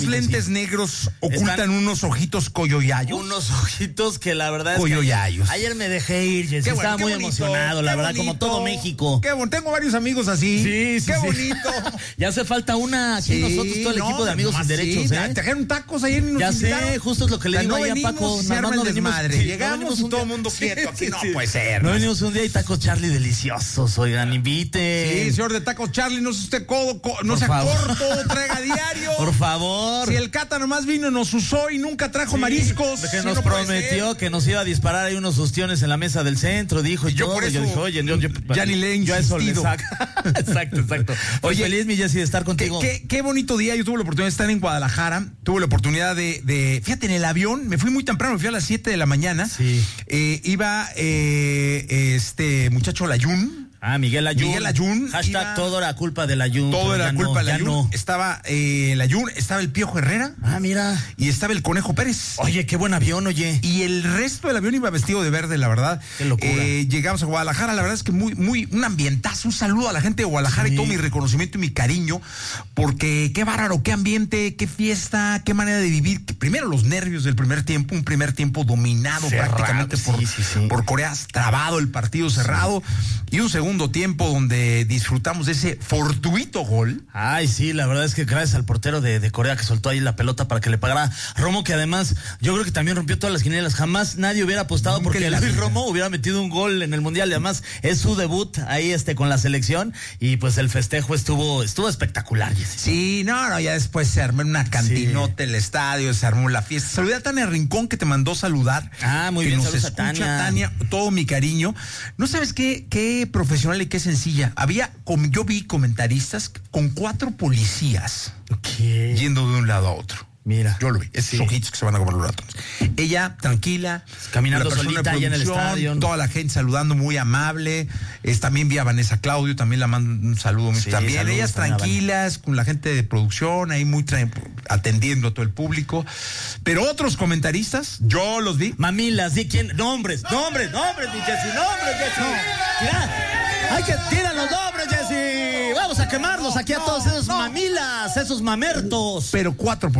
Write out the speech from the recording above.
lentes negros ocultan unos ojitos coyoyayos. Unos ojitos que la verdad es coyoyayos. que ayer me dejé ir, Jessy. Estaba muy emocionado, la verdad, como todo México. Qué bueno, tengo varios amigos así. Sí, qué bonito. Ya hace falta una aquí nosotros, todo el equipo de Amigos Sin Derechos, Te trajeron tacos ayer y nos ya invitaron. sé, justo es lo que le digo ahí a Paco. Nada más no venimos, llegamos y todo el mundo quieto. Aquí no puede ser. No venimos un día y tacos Charlie deliciosos, oigan, inviten. Sí, señor de tacos Charlie, no se usted no sea corto, traiga diario. Por favor. Si el Cata nomás vino, nos usó y nunca trajo mariscos. Que nos prometió que nos iba a disparar ahí unos ostiones en la mesa del centro, dijo. Y yo dije, oye, ya ni le he insistido. Yo a eso le saco. Exacto. Oye, feliz, mi Jessy, de estar contigo. Qué bonito día. Yo tuve la oportunidad de estar en Guadalajara. Tuve la oportunidad de fíjate, en el avión, me fui muy temprano, me fui a las 7 de la mañana. Sí. Iba este muchacho Layún. Miguel Ayun. Hashtag todo era culpa del Ayun. Todo era culpa del Ayun. No. Estaba el Ayun, estaba el Piojo Herrera. Mira. Y estaba el Conejo Pérez. Oye, qué buen avión, oye. Y el resto del avión iba vestido de verde, la verdad. Qué locura. Llegamos a Guadalajara, la verdad es que un ambientazo, un saludo a la gente de Guadalajara y todo mi reconocimiento y mi cariño, porque qué bárbaro, qué ambiente, qué fiesta, qué manera de vivir. Primero los nervios del primer tiempo, un primer tiempo dominado prácticamente por Corea, trabado el partido cerrado, y un segundo tiempo donde disfrutamos de ese fortuito gol. Ay, sí, la verdad es que gracias al portero de Corea que soltó ahí la pelota para que le pagara Romo, que además yo creo que también rompió todas las quinielas. Jamás nadie hubiera apostado porque Luis Romo hubiera metido un gol en el Mundial, y además es su debut ahí con la selección, y pues el festejo estuvo espectacular, Jessy. Sí, no, ya después se armó una cantinota el estadio, se armó la fiesta. Saludé a Tania Rincón, que te mandó saludar. Muy bien, nos escucha, Tania, todo mi cariño. No sabes qué profesional y qué sencilla. Yo vi comentaristas con 4 policías yendo de un lado a otro. Mira. Yo lo vi. Esos ojitos que se van a comer los ratones. Ella, tranquila. Caminando solita allá en el estadio. Toda la gente saludando, muy amable. También vi a Vanessa Claudio, también la mando un saludo. También saludos, ellas tranquilas, con la gente de producción, ahí muy atendiendo a todo el público. Pero otros comentaristas, yo los vi. Mamilas, ¿sí? ¿Quién? Nombres, mi Jessy, nombres, Jessy. Tiran los nombres, Jessy. Vamos a quemarlos aquí a todos esos mamilas, esos mamertos. Pero 4